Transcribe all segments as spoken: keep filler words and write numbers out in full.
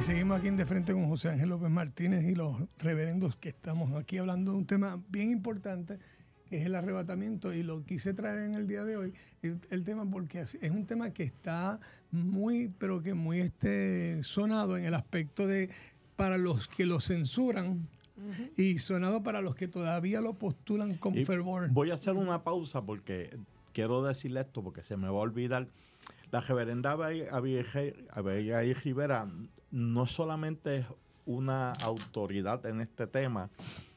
seguimos aquí en De Frente con José Ángel López Martínez y los reverendos que estamos aquí hablando de un tema bien importante, que es el arrebatamiento, y lo quise traer en el día de hoy, el, el tema porque es un tema que está muy, pero que muy este, sonado en el aspecto de, para los que lo censuran, uh-huh, y sonado para los que todavía lo postulan con y fervor. Voy a hacer una pausa porque quiero decirle esto porque se me va a olvidar. La reverenda Abigail Rivera no solamente es una autoridad en este tema,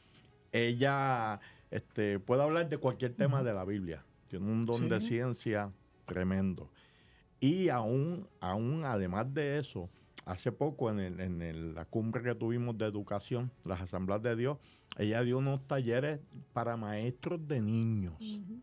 ella este, puede hablar de cualquier tema, uh-huh, de la Biblia. Tiene un don, sí, de ciencia tremendo. Y aún, aún además de eso, hace poco en, el, en el, la cumbre que tuvimos de educación, las Asambleas de Dios, ella dio unos talleres para maestros de niños. Uh-huh.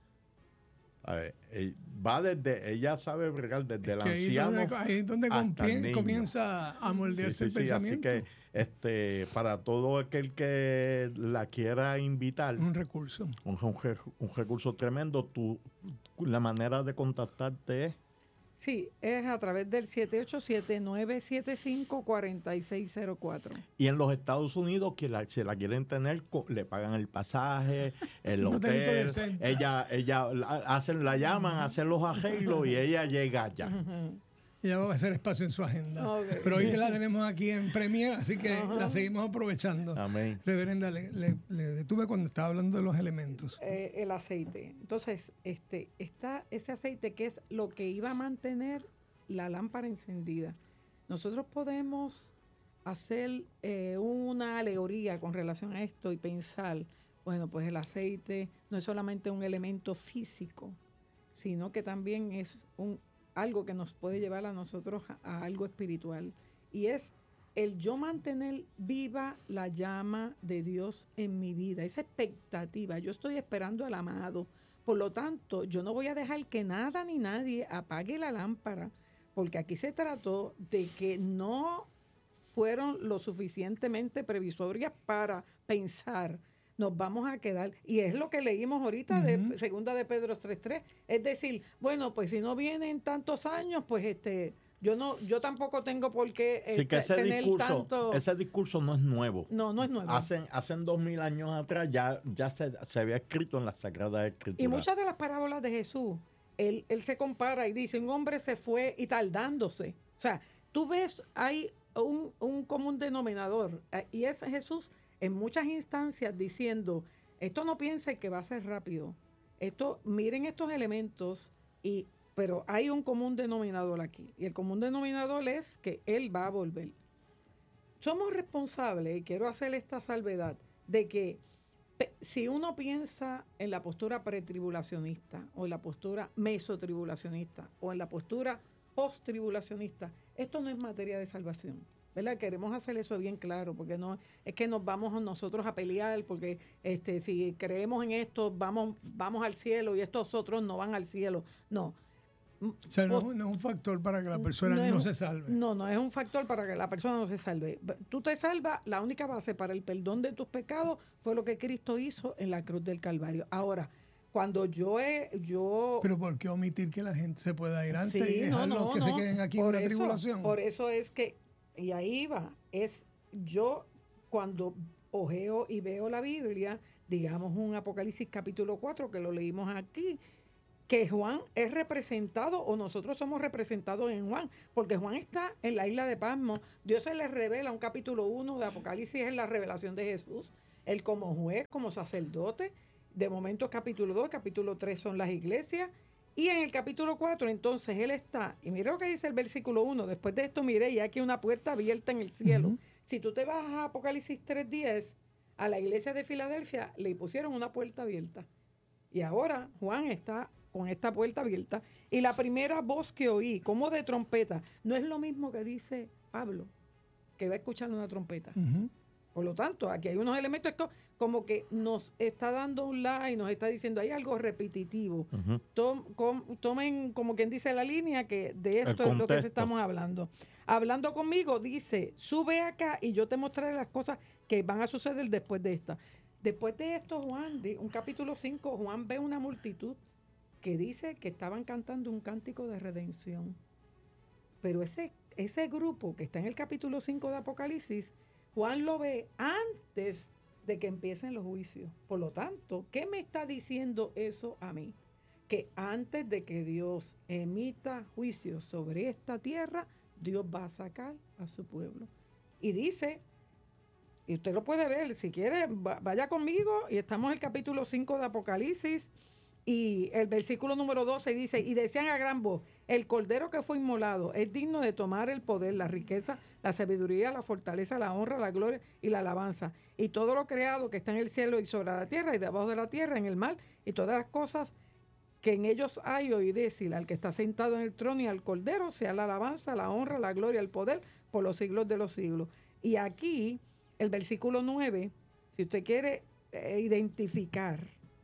A ver, va desde, ella sabe bregar desde el anciano. Ahí es donde, donde comienza a moldearse, sí, sí, el sí, pensamiento. Así que este, para todo aquel que la quiera invitar, un recurso. Un, un, un recurso tremendo. Tú, la manera de contactarte es. Sí, es a través del siete ocho siete, nueve siete cinco, cuatro seis cero cuatro. Y en los Estados Unidos, que la, si la quieren tener, le pagan el pasaje, el hotel. Ella, ella hacen, la llaman, hacen los arreglos y ella llega allá. Ella va a hacer espacio en su agenda. Okay. Pero hoy que la tenemos aquí en Premier, así que uh-huh, la seguimos aprovechando. Amén. Reverenda, le, le, le detuve cuando estaba hablando de los elementos. Eh, el aceite. Entonces, este, está ese aceite que es lo que iba a mantener la lámpara encendida. Nosotros podemos hacer eh, una alegoría con relación a esto y pensar, bueno, pues el aceite no es solamente un elemento físico, sino que también es un algo que nos puede llevar a nosotros a, a algo espiritual, y es el yo mantener viva la llama de Dios en mi vida, esa expectativa. Yo estoy esperando al amado, por lo tanto, yo no voy a dejar que nada ni nadie apague la lámpara, porque aquí se trató de que no fueron lo suficientemente previsorias para pensar, nos vamos a quedar, y es lo que leímos ahorita, uh-huh, de segunda de Pedro tres tres, es decir, bueno, pues si no vienen tantos años, pues este yo no yo tampoco tengo por qué eh, sí, que ese tener discurso, tanto. Ese discurso no es nuevo. No, no es nuevo. Hacen, hacen dos mil años atrás ya, ya se, se había escrito en las Sagradas Escrituras. Y muchas de las parábolas de Jesús, él, él se compara y dice, un hombre se fue y tardándose. O sea, tú ves, hay un, un común denominador, y es Jesús en muchas instancias diciendo, esto no piense que va a ser rápido, esto, miren estos elementos, y, pero hay un común denominador aquí, y el común denominador es que Él va a volver. Somos responsables, y quiero hacer esta salvedad, de que pe, si uno piensa en la postura pretribulacionista, o en la postura mesotribulacionista, o en la postura posttribulacionista, esto no es materia de salvación, ¿verdad? Queremos hacer eso bien claro, porque no es que nos vamos nosotros a pelear, porque este si creemos en esto, vamos, vamos al cielo y estos otros no van al cielo. No. O sea, no, no es un factor para que la persona no, no se salve. No, no es un factor para que la persona no se salve. Tú te salvas, la única base para el perdón de tus pecados fue lo que Cristo hizo en la cruz del Calvario. Ahora, cuando yo he, yo... Pero ¿por qué omitir que la gente se pueda ir antes sí, y dejarlos no, no, que no. se queden aquí por en la eso, tribulación? Por eso es que, y ahí va, es yo cuando ojeo y veo la Biblia, digamos un Apocalipsis capítulo cuatro, que lo leímos aquí, que Juan es representado, o nosotros somos representados en Juan, porque Juan está en la isla de Patmos. Dios se le revela, un capítulo uno de Apocalipsis es la revelación de Jesús, él como juez, como sacerdote. De momento capítulo dos, capítulo tres son las iglesias, y en el capítulo cuatro entonces él está, y mira lo que dice el versículo uno, después de esto miré y aquí una puerta abierta en el cielo. Uh-huh. Si tú te vas a Apocalipsis tres diez, a la iglesia de Filadelfia le pusieron una puerta abierta, y ahora Juan está con esta puerta abierta, y la primera voz que oí, como de trompeta, no es lo mismo que dice Pablo, que va a escuchar una trompeta. Uh-huh. Por lo tanto, aquí hay unos elementos como que nos está dando un la y nos está diciendo, hay algo repetitivo. Uh-huh. Tom, com, tomen, como quien dice la línea, que de esto es lo que estamos hablando. Hablando conmigo, dice, sube acá y yo te mostraré las cosas que van a suceder después de esta. Después de esto, Juan, de un capítulo cinco, Juan ve una multitud que dice que estaban cantando un cántico de redención. pero ese, ese grupo que está en el capítulo cinco de Apocalipsis, Juan lo ve antes de que empiecen los juicios. Por lo tanto, ¿qué me está diciendo eso a mí? Que antes de que Dios emita juicios sobre esta tierra, Dios va a sacar a su pueblo. Y dice, y usted lo puede ver, si quiere, vaya conmigo, y estamos en el capítulo cinco de Apocalipsis, y el versículo número doce dice, y decían a gran voz, el cordero que fue inmolado es digno de tomar el poder, la riqueza, la sabiduría, la fortaleza, la honra, la gloria y la alabanza. Y todo lo creado que está en el cielo y sobre la tierra y debajo de la tierra, en el mar, y todas las cosas que en ellos hay, oí decir al que está sentado en el trono y al cordero, sea la alabanza, la honra, la gloria, el poder, por los siglos de los siglos. Y aquí, el versículo nueve, si usted quiere eh, identificar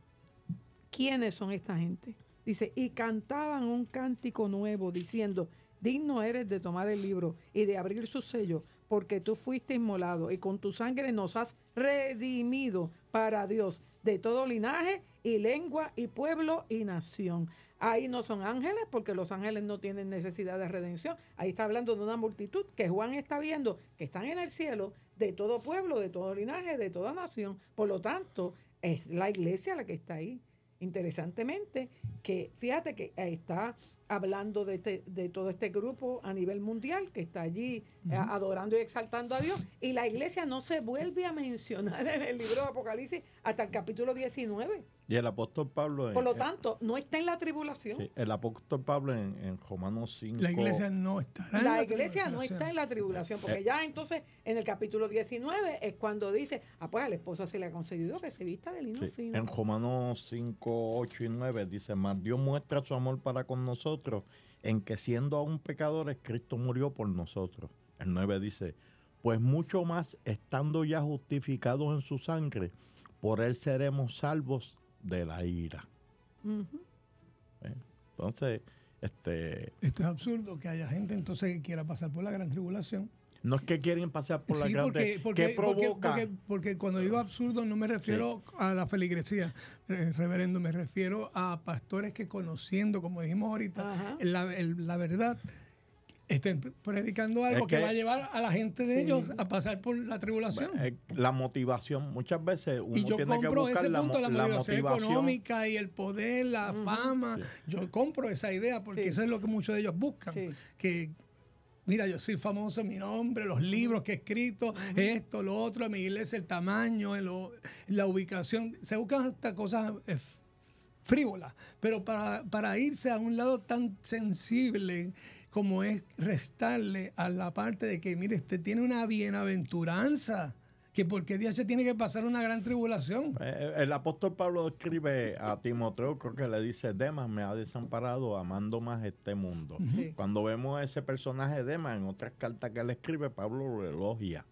quiénes son esta gente, dice, y cantaban un cántico nuevo, diciendo, digno eres de tomar el libro y de abrir su sello, porque tú fuiste inmolado y con tu sangre nos has redimido para Dios de todo linaje y lengua y pueblo y nación. Ahí no son ángeles, porque los ángeles no tienen necesidad de redención. Ahí está hablando de una multitud que Juan está viendo, que están en el cielo, de todo pueblo, de todo linaje, de toda nación. Por lo tanto, es la iglesia la que está ahí. Interesantemente, que fíjate que está hablando de, este, de todo este grupo a nivel mundial que está allí uh-huh. eh, adorando y exaltando a Dios, y la iglesia no se vuelve a mencionar en el libro de Apocalipsis hasta el capítulo diecinueve. Y el apóstol Pablo... En, Por lo tanto, no está en la tribulación. Sí, el apóstol Pablo en, en Romanos cinco... La iglesia no estará en la, la iglesia no está en la tribulación, porque eh. ya entonces en el capítulo diecinueve es cuando dice, ah, pues a la esposa se le ha concedido que se vista de lino sí, fino. En Romanos cinco, ocho y nueve dice, mas Dios muestra su amor para con nosotros, en que siendo aún pecadores, Cristo murió por nosotros. El nueve dice, pues mucho más, estando ya justificados en su sangre, por él seremos salvos de la ira. Uh-huh. ¿Eh? Entonces, este... Esto es absurdo que haya gente entonces que quiera pasar por la gran tribulación. No es que quieren pasar por la sí, gran porque, porque, ¿Qué provoca? Porque, porque, porque cuando digo absurdo no me refiero sí. a la feligresía, reverendo, me refiero a pastores que conociendo, como dijimos ahorita, la, el, la verdad, estén predicando algo que, que va a llevar a la gente de sí. ellos a pasar por la tribulación. La motivación, muchas veces uno y yo tiene que compro buscar ese la, punto, la, la motivación, motivación económica y el poder, la uh-huh. fama. Sí. Yo compro esa idea porque sí. eso es lo que muchos de ellos buscan. Sí. Que mira, yo soy famoso, mi nombre, los libros que he escrito, uh-huh. esto, lo otro, mi iglesia, el tamaño, el, la ubicación. Se buscan hasta cosas eh, frívolas, pero para, para irse a un lado tan sensible como es restarle a la parte de que, mire, usted tiene una bienaventuranza, que porque Dios se tiene que pasar una gran tribulación. El apóstol Pablo escribe a Timoteo, creo que le dice, Demas me ha desamparado amando más este mundo. Sí. Cuando vemos ese personaje Demas, en otras cartas que él escribe, Pablo lo elogia.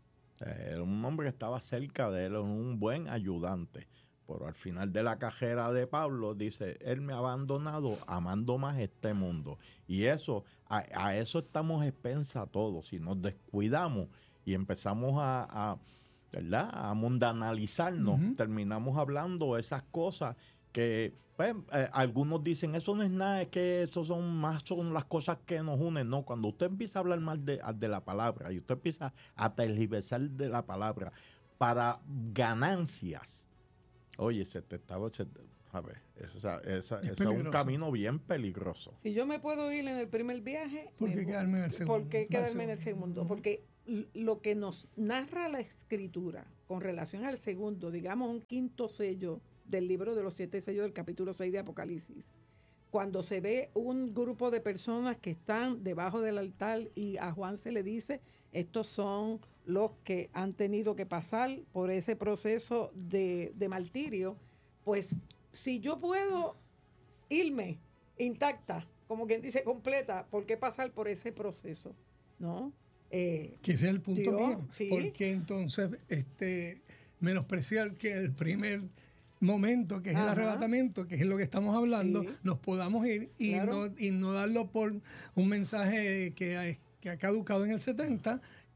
Era un hombre que estaba cerca de él, un buen ayudante. Pero al final de la carrera de Pablo dice, él me ha abandonado amando más este mundo. Y eso, a, a eso estamos expensas todos. Si nos descuidamos y empezamos a, a, ¿verdad? a mundanalizarnos, uh-huh. terminamos hablando esas cosas que pues, eh, algunos dicen, eso no es nada, es que eso son más son las cosas que nos unen. No, cuando usted empieza a hablar mal de, de la palabra y usted empieza a tergiversar de la palabra para ganancias, oye, se te estaba... Se te, a ver, eso, o sea, esa, es, eso es un camino bien peligroso. Si yo me puedo ir en el primer viaje, ¿por qué quedarme en el segundo? ¿Por qué quedarme en el segundo? Porque lo que nos narra la Escritura con relación al segundo, digamos un quinto sello del libro de los siete sellos del capítulo seis de Apocalipsis, cuando se ve un grupo de personas que están debajo del altar y a Juan se le dice, estos son los que han tenido que pasar por ese proceso de, de martirio, pues si yo puedo irme intacta, como quien dice completa, ¿por qué pasar por ese proceso? ¿No? Eh, que ese es el punto Dios, mío. ¿sí? Porque entonces este, menospreciar que el primer momento, que es Ajá. el arrebatamiento, que es lo que estamos hablando, sí. nos podamos ir y, claro. no, y no darlo por un mensaje que ha, que ha caducado en el setenta,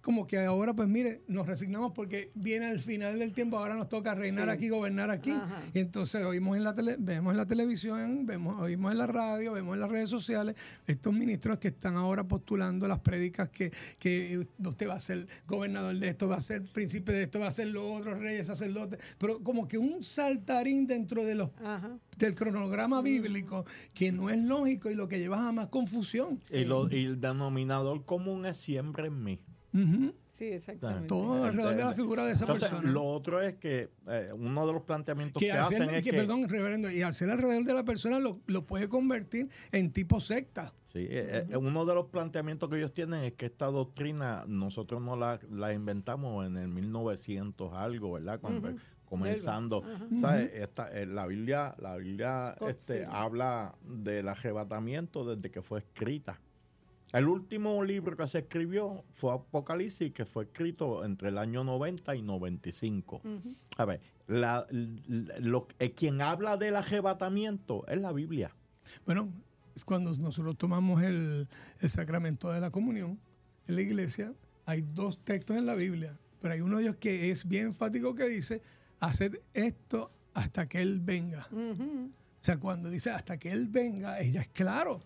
como que ahora, pues mire, nos resignamos porque viene al final del tiempo, ahora nos toca reinar Sí. aquí, gobernar aquí. Ajá. Y entonces oímos en la tele, vemos en la televisión, vemos, oímos en la radio, vemos en las redes sociales estos ministros que están ahora postulando las prédicas que, que usted va a ser gobernador de esto, va a ser príncipe de esto, va a ser lo otro, reyes, sacerdote, pero como que un saltarín dentro de los Ajá. del cronograma bíblico que no es lógico y lo que lleva a más confusión. Y, lo, y el denominador común es siempre en mí. Ujú. Sí, exactamente. Todo alrededor de la figura de esa Entonces, persona. lo otro es que eh, uno de los planteamientos que, que, al ser- hacen es que, que... perdón, reverendo, y al ser alrededor de la persona lo, lo puede convertir en tipo secta. Sí, eh, eh, uno de los planteamientos que ellos tienen es que esta doctrina nosotros no la, la inventamos en el mil novecientos algo, ¿verdad? Cuando, Ujú. comenzando, Ajá. ¿sabes? Esta, eh, la Biblia, la Biblia Scott este, Field. habla del arrebatamiento desde que fue escrita. El último libro que se escribió fue Apocalipsis, que fue escrito entre el año noventa y noventa y cinco. Ujú. A ver, la, la- lo, eh, quien habla del arrebatamiento es la Biblia. Bueno, es cuando nosotros tomamos el, el sacramento de la comunión en la iglesia, hay dos textos en la Biblia, pero hay uno de ellos que es bien enfático que dice, haced esto hasta que Él venga. Ujú. O sea, cuando dice hasta que Él venga, ella es claro.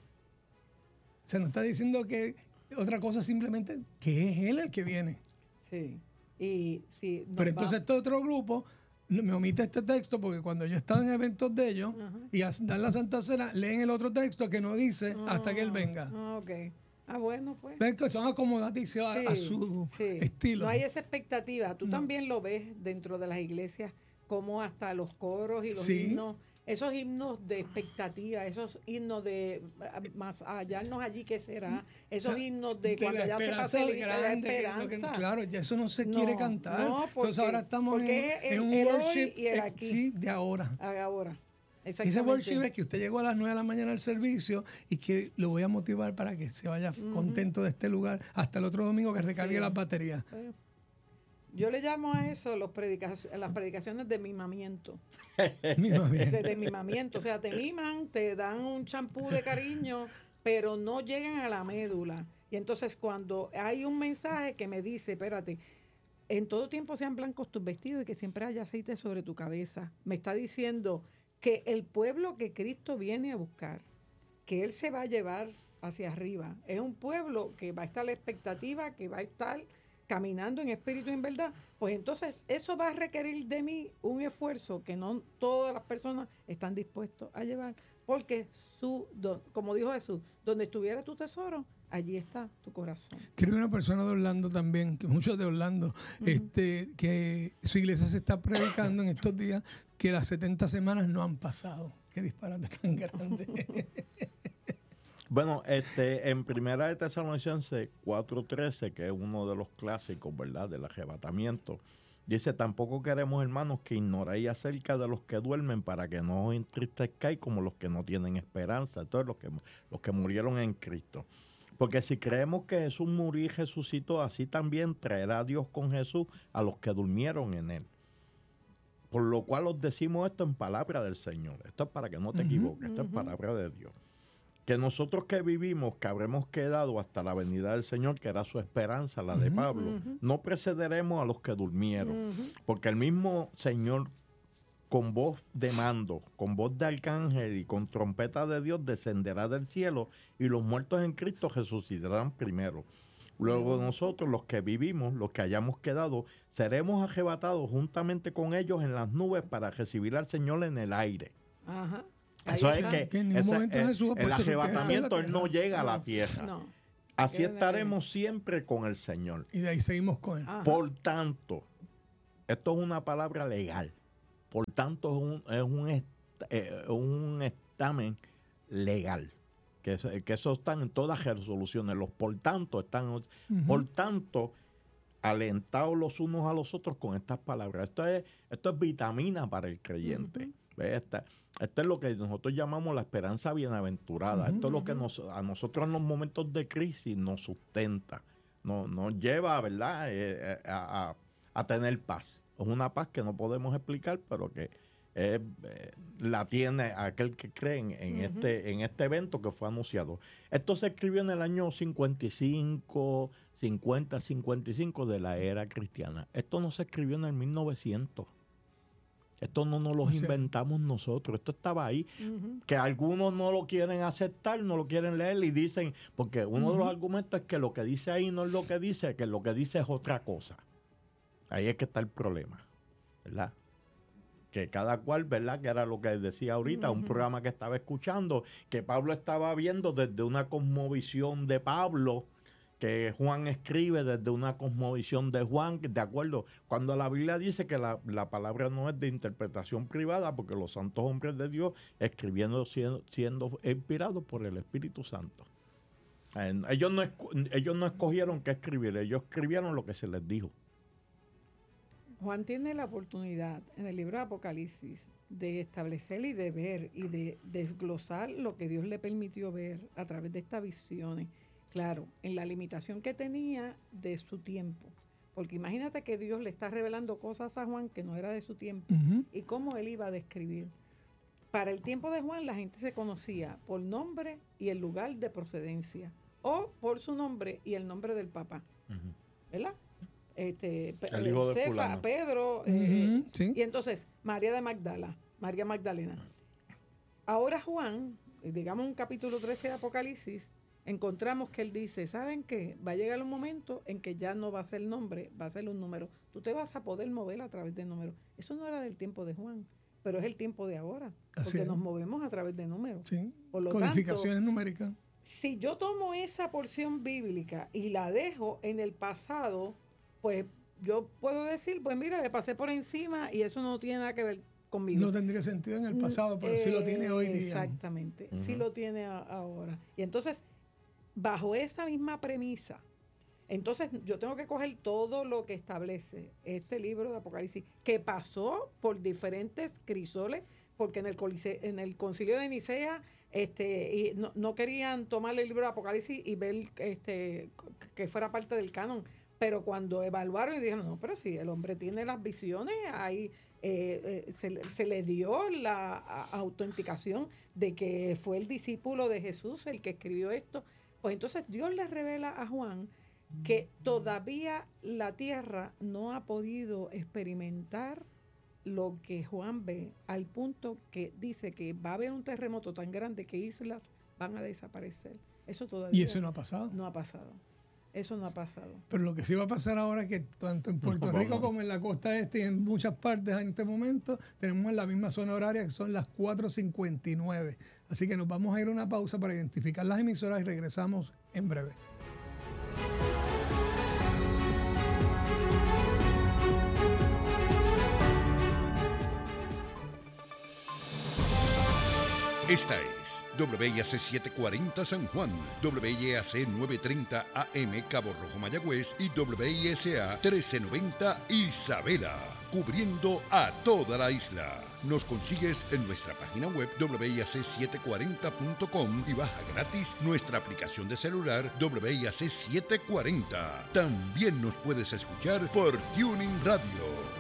O sea, no está diciendo que otra cosa, simplemente que es Él el que viene. Sí. Y sí, nos Pero va- entonces este otro grupo no- me omite este texto porque cuando yo he estado en eventos de ellos Ajá. y as- dan la Santa Cena, leen el otro texto que no dice hasta que Él venga. Ah, ok. Ah, bueno, pues. Ven que son acomodaticios a, a Sí, su sí. estilo. No hay esa expectativa. Tú No. también lo ves dentro de las iglesias, como hasta los coros y los Sí. himnos, esos himnos de expectativa, esos himnos de ah, más hallarnos allí que será, esos O sea, himnos de, de cuando la ya se esperanza pase el- del la grande, que- lo que- esperanza. claro, ya eso no se No, quiere cantar. no, Entonces porque- ahora estamos porque en, es el- en un el hoy worship y el eh, aquí. sí, de ahora. Ahora. Ese Exactamente. worship es que usted llegó a las nueve de la mañana al servicio y que lo voy a motivar para que se vaya contento de este lugar hasta el otro domingo que recargue Sí. las baterías. Eh, Yo le llamo a eso los predicas- las predicaciones de mimamiento. Misma bien. de, de mimamiento. O sea, te miman, te dan un champú de cariño, pero no llegan a la médula. Y entonces cuando hay un mensaje que me dice, espérate, en todo tiempo sean blancos tus vestidos y que siempre haya aceite sobre tu cabeza, me está diciendo que el pueblo que Cristo viene a buscar, que Él se va a llevar hacia arriba, es un pueblo que va a estar a la expectativa, que va a estar caminando en espíritu y en verdad, pues entonces eso va a requerir de mí un esfuerzo que no todas las personas están dispuestos a llevar, porque su, do- como dijo Jesús, donde estuviera tu tesoro, allí está tu corazón. Creo que una persona de Orlando también, que muchos de Orlando, este, que su iglesia se está predicando en estos días que las setenta semanas no han pasado. Qué disparate tan grande. Bueno, este, en Primera de Tesalonicenses cuatro trece, que es uno de los clásicos, ¿verdad?, del arrebatamiento, dice, tampoco queremos, hermanos, que ignoréis acerca de los que duermen para que no os entristezcáis como los que no tienen esperanza, entonces los que, los que murieron en Cristo. Porque si creemos que Jesús murió y resucitó, así también traerá Dios con Jesús a los que durmieron en él. Por lo cual os decimos esto en palabra del Señor. Esto es para que no te Ujú, equivoques, esto es ujú. palabra de Dios. Que nosotros que vivimos, que habremos quedado hasta la venida del Señor, que era su esperanza, la de Ujú, Pablo, ujú. no precederemos a los que durmieron. Ujú. Porque el mismo Señor, con voz de mando, con voz de arcángel y con trompeta de Dios, descenderá del cielo y los muertos en Cristo resucitarán primero. Luego nosotros, los que vivimos, los que hayamos quedado, seremos arrebatados juntamente con ellos en las nubes para recibir al Señor en el aire. Ajá. Eso Ahí es está. que Que en ningún ese- momento eh, Jesús ha el puesto su pie en la arrebatamiento él no tierra. llega a la No, tierra. No. Así Queda en el estaremos siempre con el Señor. Y de ahí seguimos con él. Ajá. Por tanto, esto es una palabra legal. Por tanto, es un, es un, est- eh, un examen legal. Que, es- que eso están en todas las resoluciones. Los por tanto están. Ujú. Por tanto, alentados los unos a los otros con estas palabras. Esto es, esto es vitamina para el creyente. Ujú. ¿Ve? Esta- esto es lo que nosotros llamamos la esperanza bienaventurada. Ujú. Esto es lo que Ujú. nos, a nosotros en los momentos de crisis nos sustenta. Nos, nos lleva, ¿verdad?, Eh, eh, a, a- a tener paz. Es una paz que no podemos explicar, pero que, eh, eh, la tiene aquel que cree en, en, uh-huh. este, en este evento que fue anunciado. Esto se escribió en el año cincuenta y cinco, cincuenta, cincuenta y cinco de la era cristiana. Esto no se escribió en el mil novecientos. Esto no nos lo sí. inventamos nosotros. Esto estaba ahí. Uh-huh. Que algunos no lo quieren aceptar, no lo quieren leer y dicen, porque uno uh-huh. de los argumentos es que lo que dice ahí no es lo que dice, que lo que dice es otra cosa. Ahí es que está el problema, ¿verdad? Que cada cual, ¿verdad? Que era lo que decía ahorita, uh-huh. un programa que estaba escuchando, que Pablo estaba viendo desde una cosmovisión de Pablo, que Juan escribe desde una cosmovisión de Juan, de acuerdo, cuando la Biblia dice que la, la palabra no es de interpretación privada, porque los santos hombres de Dios escribiendo siendo, siendo inspirados por el Espíritu Santo. Eh, ellos, no, ellos no escogieron qué escribir, ellos escribieron lo que se les dijo. Juan tiene la oportunidad en el libro de Apocalipsis de establecer y de ver y de desglosar lo que Dios le permitió ver a través de estas visiones. Claro, en la limitación que tenía de su tiempo. Porque imagínate que Dios le está revelando cosas a Juan que no era de su tiempo. Uh-huh. Y cómo él iba a describir. Para el tiempo de Juan la gente se conocía por nombre y el lugar de procedencia. O por su nombre y el nombre del papá. Uh-huh. ¿Verdad? Este, el hijo de Cefa, fulano. Pedro. Uh-huh. Eh, ¿Sí? Y entonces, María de Magdala. María Magdalena. Ahora Juan, digamos un capítulo trece de Apocalipsis, encontramos que él dice, ¿saben qué? Va a llegar un momento en que ya no va a ser nombre, va a ser un número. Tú te vas a poder mover a través de números. Eso no era del tiempo de Juan, pero es el tiempo de ahora, porque Así es. Nos movemos a través de números. Sí, por lo codificaciones tanto, numéricas. Si yo tomo esa porción bíblica y la dejo en el pasado, pues yo puedo decir, pues mira, le pasé por encima y eso no tiene nada que ver conmigo. No tendría sentido en el pasado, pero eh, sí lo tiene hoy día. Exactamente, uh-huh. sí lo tiene a, ahora. Y entonces, bajo esa misma premisa, entonces yo tengo que coger todo lo que establece este libro de Apocalipsis, que pasó por diferentes crisoles, porque en el, colice, en el concilio de Nicea este, y no, no querían tomar el libro de Apocalipsis y ver este, que fuera parte del canon, pero cuando evaluaron y dijeron, no, pero si el hombre tiene las visiones, ahí eh, eh, se, se le dio la autenticación de que fue el discípulo de Jesús el que escribió esto. Pues entonces Dios le revela a Juan que todavía la tierra no ha podido experimentar lo que Juan ve, al punto que dice que va a haber un terremoto tan grande que islas van a desaparecer. Eso todavía ¿Y eso no ha pasado? No ha pasado. Eso no ha pasado. Pero lo que sí va a pasar ahora es que tanto en Puerto no, Rico como en la costa este y en muchas partes en este momento tenemos la misma zona horaria que son las cuatro cincuenta y nueve. Así que nos vamos a ir a una pausa para identificar las emisoras y regresamos en breve. Esta es W I A C setecientos cuarenta San Juan, W I A C novecientos treinta A M Cabo Rojo Mayagüez y W I S A trece noventa Isabela, cubriendo a toda la isla. Nos consigues en nuestra página web W I A C setecientos cuarenta punto com y baja gratis nuestra aplicación de celular W I A C setecientos cuarenta. También nos puedes escuchar por TuneIn Radio.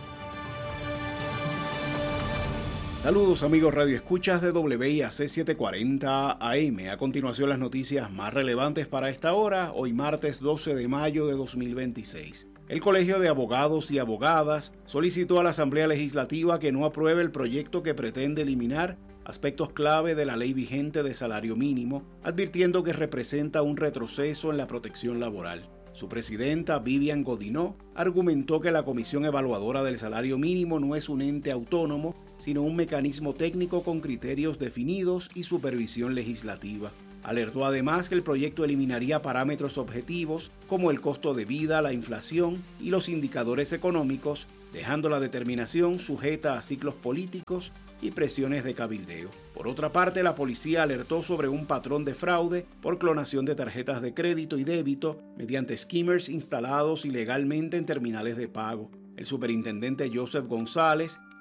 Saludos amigos Radio Escuchas de W I A C setecientos cuarenta A M. A continuación las noticias más relevantes para esta hora, hoy martes doce de mayo de dos mil veintiséis. El Colegio de Abogados y Abogadas solicitó a la Asamblea Legislativa que no apruebe el proyecto que pretende eliminar aspectos clave de la ley vigente de salario mínimo, advirtiendo que representa un retroceso en la protección laboral. Su presidenta, Vivian Godinó, argumentó que la Comisión Evaluadora del Salario Mínimo no es un ente autónomo, sino un mecanismo técnico con criterios definidos y supervisión legislativa. Alertó además que el proyecto eliminaría parámetros objetivos como el costo de vida, la inflación y los indicadores económicos, dejando la determinación sujeta a ciclos políticos y presiones de cabildeo. Por otra parte, la policía alertó sobre un patrón de fraude por clonación de tarjetas de crédito y débito mediante skimmers instalados ilegalmente en terminales de pago. El superintendente Joseph González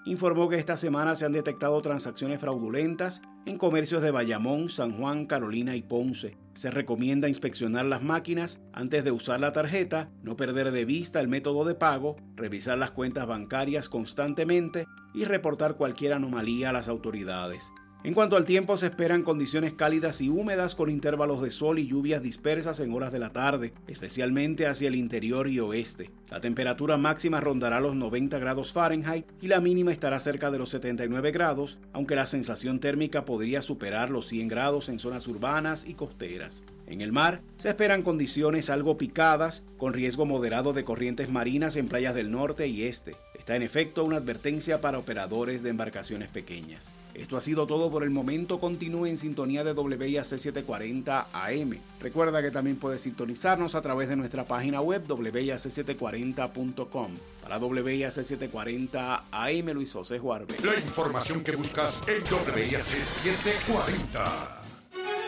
informó que esta semana se han detectado transacciones fraudulentas en comercios de Bayamón, San Juan, Carolina y Ponce. Se recomienda inspeccionar las máquinas antes de usar la tarjeta, no perder de vista el método de pago, revisar las cuentas bancarias constantemente y reportar cualquier anomalía a las autoridades. En cuanto al tiempo, se esperan condiciones cálidas y húmedas con intervalos de sol y lluvias dispersas en horas de la tarde, especialmente hacia el interior y oeste. La temperatura máxima rondará los noventa grados Fahrenheit y la mínima estará cerca de los setenta y nueve grados, aunque la sensación térmica podría superar los cien grados en zonas urbanas y costeras. En el mar, se esperan condiciones algo picadas, con riesgo moderado de corrientes marinas en playas del norte y este. Está en efecto una advertencia para operadores de embarcaciones pequeñas. Esto ha sido todo por el momento. Continúe en sintonía de W I A C setecientos cuarenta A M. Recuerda que también puedes sintonizarnos a través de nuestra página web doble u i a c setecientos cuarenta punto com. Para W I A C setecientos cuarenta A M, Luis José Juarbe. La información que buscas en W I A C setecientos cuarenta.